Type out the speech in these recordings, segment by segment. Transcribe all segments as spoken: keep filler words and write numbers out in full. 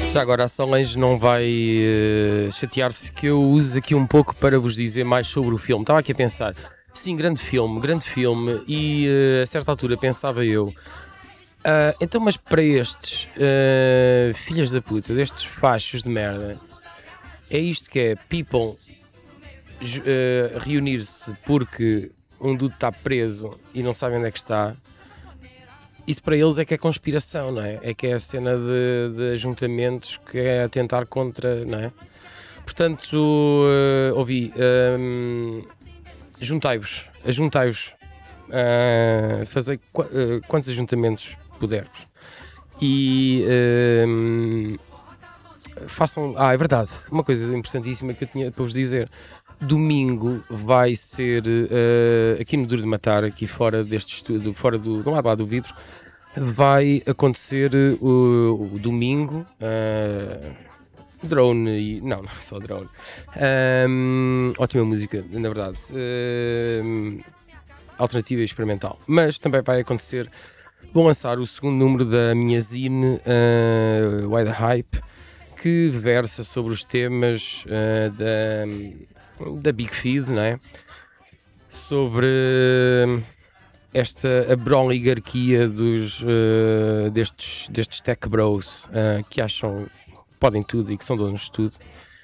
Já agora a Solange não vai eh, chatear-se que eu use aqui um pouco para vos dizer mais sobre o filme. Estava aqui a pensar, sim, grande filme, grande filme, e eh, a certa altura pensava eu, ah, então, mas para estes eh, filhas da puta, destes fachos de merda, é isto que é people ju- eh, reunir-se porque um dude está preso e não sabem onde é que está. Isso para eles é que é conspiração, não é? É que é a cena de, de ajuntamentos que é atentar contra, não é? Portanto, eh, ouvi, ehm, juntai-vos, ajuntai-vos, uh, fazei qua- eh, quantos ajuntamentos pudermos e ehm, façam. Ah, é verdade, uma coisa importantíssima que eu tinha para vos dizer. Domingo vai ser eh, aqui no Duro de Matar, aqui fora deste estúdio, fora do, do lado lá do vidro, vai acontecer eh, o, o domingo. eh, drone e. Não, não é só drone. Ahm, ótima música, na verdade. Ahm, alternativa e experimental. Mas também vai acontecer. Vou lançar o segundo número da minha zine, uh, Why the Hype, que versa sobre os temas uh, da, da Big Feed, não é? Sobre esta a broligarquia dos, uh, destes, destes tech bros uh, que acham que podem tudo e que são donos de tudo.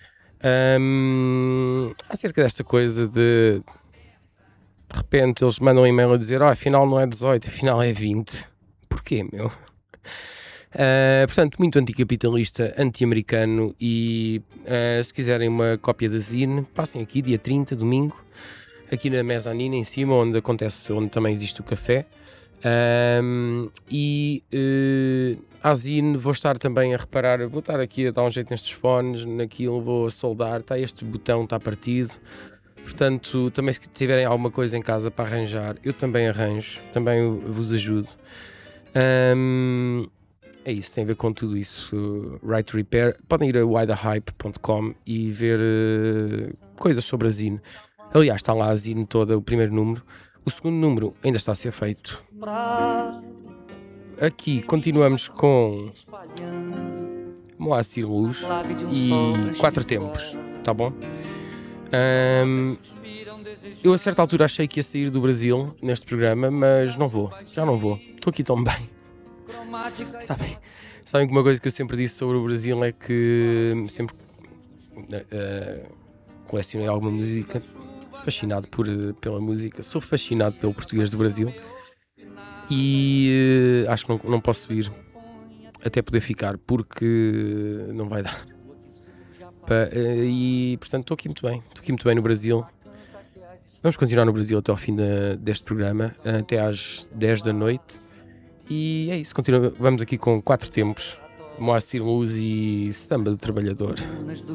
Um, acerca desta coisa de de repente eles mandam um e-mail a dizer oh, afinal não é dezoito, afinal é vinte. Porquê, meu? Uh, portanto, muito anticapitalista, anti-americano e uh, se quiserem uma cópia da zine, passem aqui dia trinta, domingo, aqui na mezanina em cima, onde acontece, onde também existe o café. Um, e uh, a zine vou estar também a reparar, vou estar aqui a dar um jeito nestes fones, naquilo vou a soldar, está este botão está partido. Portanto, também se tiverem alguma coisa em casa para arranjar, eu também arranjo, também vos ajudo. Um, é isso, tem a ver com tudo isso. Uh, Right Repair. Podem ir a why the hype ponto com e ver uh, coisas sobre a zine. Aliás, está lá a zine toda, o primeiro número. O segundo número ainda está a ser feito. Aqui continuamos com Moacir Luz e Quatro Tempos, tá bom? Um, eu a certa altura achei que ia sair do Brasil neste programa, mas não vou, já não vou. Estou aqui tão bem. Sabem, sabem que uma coisa que eu sempre disse sobre o Brasil é que sempre uh, colecionei alguma música, sou fascinado por, uh, pela música, sou fascinado pelo português do Brasil e uh, acho que não, não posso subir até poder ficar porque não vai dar. Pa, uh, e portanto estou aqui muito bem, estou aqui muito bem no Brasil. Vamos continuar no Brasil até ao fim da, deste programa, até às dez da noite. E é isso, continua, vamos aqui com Quatro Tempos, Moacir Luz e Samba do Trabalhador.